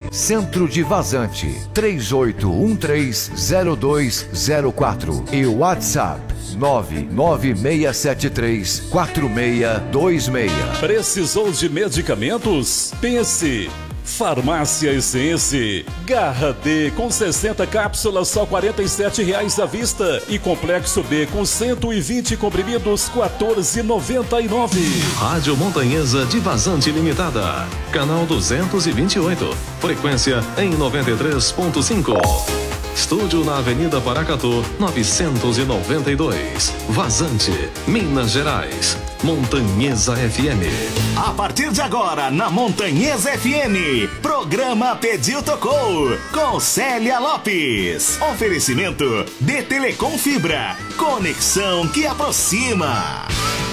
Centro de Vazante, 38130204 e WhatsApp 996734626. Precisou de medicamentos? Pense! Farmácia Essence. Garra D com 60 cápsulas só R$ 47,00 à vista e Complexo B com 120 comprimidos R$ 14,99. Rádio Montanhesa de Vazante Limitada. Canal 228. Frequência em 93.5. Estúdio na Avenida Paracatu, 992. Vazante, Minas Gerais. Montanhesa FM. A partir de agora, na Montanhesa FM, programa Pediu Tocou, com Célia Lopes. Oferecimento de Telecom Fibra, conexão que aproxima.